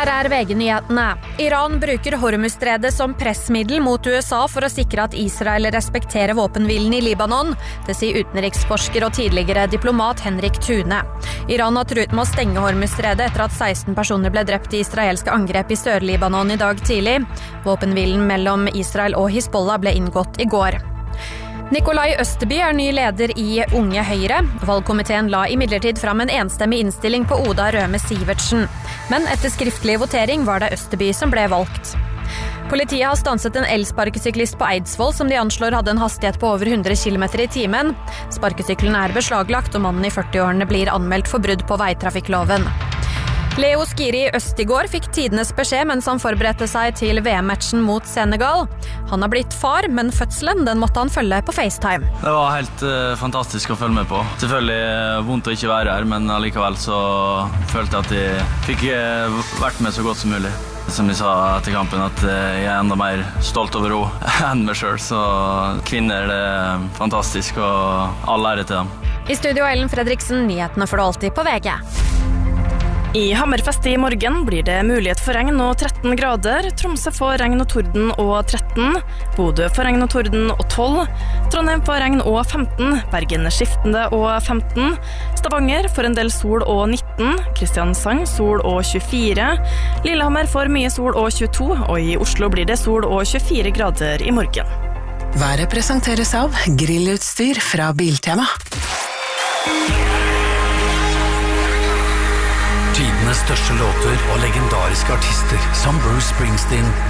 Her VG-nyhetene. Iran bruker Hormuzstredet som pressmiddel mot USA for å sikre at Israel respekterer våpenhvilen i Libanon. Det sier utenriksforsker og tidligere diplomat Henrik Thune. Iran har truet med å stenge Hormuzstredet etter at 16 personer ble drept i israelske angrep i Sør-Libanon i dag tidlig. Våpenhvilen mellom Israel og Hizbollah ble inngått i går. Nikolai Østeby ny leder i Unge Høyre. Valgkomiteen la imidlertid fram en enstemmig innstilling på Oda Røme Sivertsen. Men etter skriftlig votering var det Østeby som ble valgt. Politiet har stanset en elsparkesyklist på Eidsvoll som de anslår hadde en hastighet på over 100 km i timen. Sparkesykkelen beslaglagt, og mannen i 40-årene blir anmeldt for brudd på veitrafikkloven. Leo Skiri Østigård fikk tidenes beskjed mens han forberedte seg til VM-matchen mot Senegal. Han har blitt far, men fødselen den måtte han følge på FaceTime. Det var helt fantastisk å følge med på. Selvfølgelig vondt å ikke være her, men allikevel så følte jeg at jeg fikk vært med så godt som mulig. Som de sa etter kampen, at jeg enda mer stolt over henne enn meg selv. Så kvinner, det fantastisk, og all ære til dem. I studio Ellen Fredriksen, nyhetene får du alltid på VG. I Hammerfest i morgen blir det mulighet for regn og 13 grader. Tromsø får regn og torden og 13. Bodø får regn og torden og 12. Trondheim får regn og 15. Bergen skiftende og 15. Stavanger får en del sol og 19. Kristiansand sol og 24. Lillehammer får mye sol og 22. Og i Oslo blir det sol og 24 grader i morgen. Været presenteres av grillutstyr fra Biltema. Tidenes største låter og legendariske artister som Bruce Springsteen,